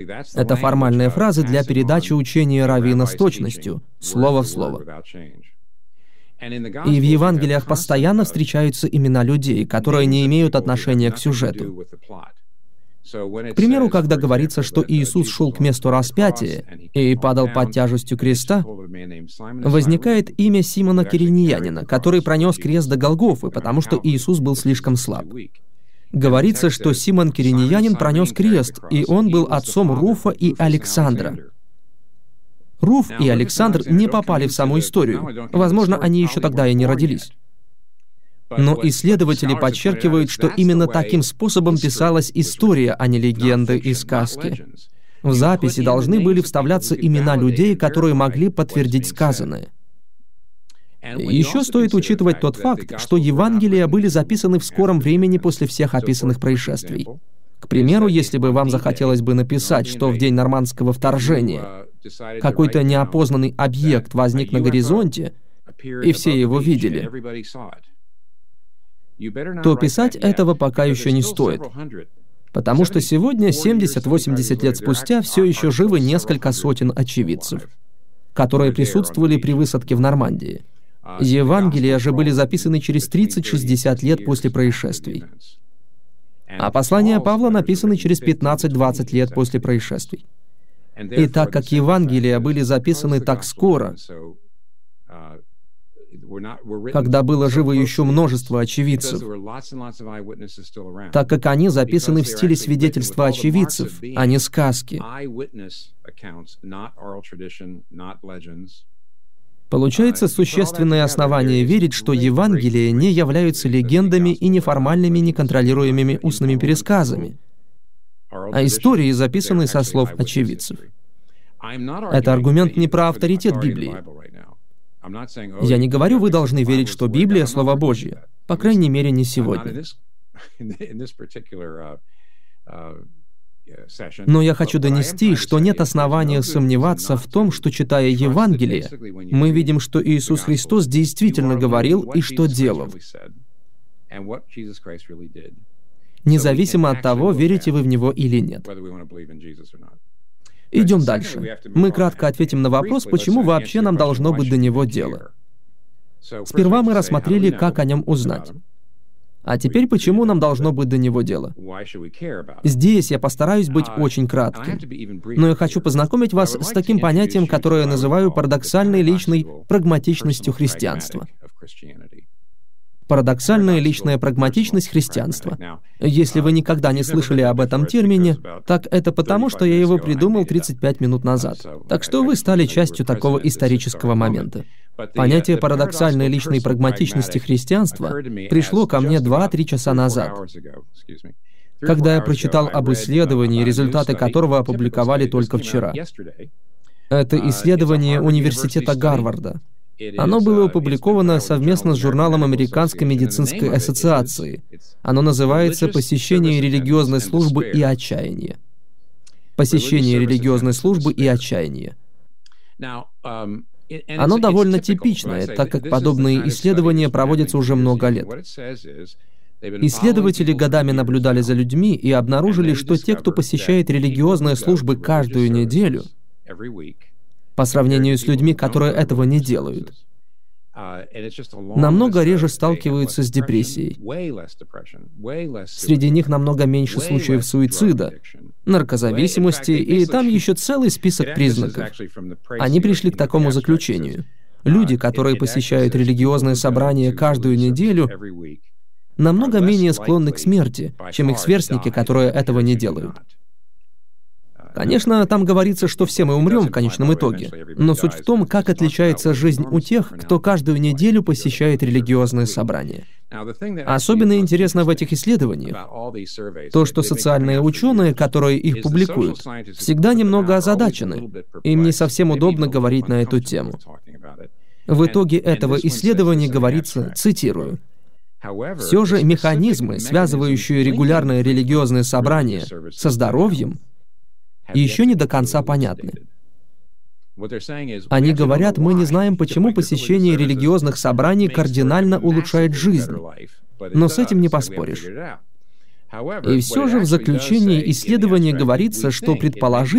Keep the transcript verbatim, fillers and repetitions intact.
Это формальная фраза для передачи учения раввина с точностью, слово в слово. И в Евангелиях постоянно встречаются имена людей, которые не имеют отношения к сюжету. К примеру, когда говорится, что Иисус шел к месту распятия и падал под тяжестью креста, возникает имя Симона Киринеянина, который пронес крест до Голгофы, потому что Иисус был слишком слаб. Говорится, что Симон Киринеянин пронес крест, и он был отцом Руфа и Александра. Руф и Александр не попали в саму историю. Возможно, они еще тогда и не родились. Но исследователи подчеркивают, что именно таким способом писалась история, а не легенды и сказки. В записи должны были вставляться имена людей, которые могли подтвердить сказанное. Еще стоит учитывать тот факт, что Евангелия были записаны в скором времени после всех описанных происшествий. К примеру, если бы вам захотелось бы написать, что в день нормандского вторжения какой-то неопознанный объект возник на горизонте, и все его видели, то писать этого пока еще не стоит. Потому что сегодня, семьдесят-восемьдесят лет спустя, все еще живы несколько сотен очевидцев, которые присутствовали при высадке в Нормандии. Евангелия же были записаны через тридцать-шестьдесят лет после происшествий. А послания Павла написаны через пятнадцать-двадцать лет после происшествий. И так как Евангелия были записаны так скоро, когда было живо еще множество очевидцев, так как они записаны в стиле свидетельства очевидцев, а не сказки. Получается существенное основание верить, что Евангелия не являются легендами и неформальными, неконтролируемыми устными пересказами, а истории, записанные со слов очевидцев. Это аргумент не про авторитет Библии. Я не говорю, вы должны верить, что Библия — Слово Божье. По крайней мере, не сегодня. Но я хочу донести, что нет основания сомневаться в том, что, читая Евангелие, мы видим, что Иисус Христос действительно говорил и что делал, независимо от того, верите вы в Него или нет. Идем дальше. Мы кратко ответим на вопрос, почему вообще нам должно быть до Него дело. Сперва мы рассмотрели, как о Нем узнать. А теперь, почему нам должно быть до Него дело? Здесь я постараюсь быть очень кратким. Но я хочу познакомить вас с таким понятием, которое я называю парадоксальной личной прагматичностью христианства. Парадоксальная личная прагматичность христианства. Если вы никогда не слышали об этом термине, так это потому, что я его придумал тридцать пять минут назад. Так что вы стали частью такого исторического момента. Понятие парадоксальной личной прагматичности христианства пришло ко мне два-три часа назад, когда я прочитал об исследовании, результаты которого опубликовали только вчера. Это исследование Университета Гарварда. Оно было опубликовано совместно с журналом Американской медицинской ассоциации. Оно называется «Посещение религиозной службы и отчаяние». Посещение религиозной службы и отчаяние. Оно довольно типичное, так как подобные исследования проводятся уже много лет. Исследователи годами наблюдали за людьми и обнаружили, что те, кто посещает религиозные службы каждую неделю, по сравнению с людьми, которые этого не делают, намного реже сталкиваются с депрессией. Среди них намного меньше случаев суицида, наркозависимости, и там еще целый список признаков. Они пришли к такому заключению. Люди, которые посещают религиозные собрания каждую неделю, намного менее склонны к смерти, чем их сверстники, которые этого не делают. Конечно, там говорится, что все мы умрем в конечном итоге, но суть в том, как отличается жизнь у тех, кто каждую неделю посещает религиозные собрания. Особенно интересно в этих исследованиях то, что социальные ученые, которые их публикуют, всегда немного озадачены. Им не совсем удобно говорить на эту тему. В итоге этого исследования говорится, цитирую, «Все же механизмы, связывающие регулярные религиозные собрания со здоровьем, еще не до конца понятны. Они говорят, мы не знаем, почему посещение религиозных собраний кардинально улучшает жизнь, но с этим не поспоришь. И все же в заключении исследования говорится, что предположительно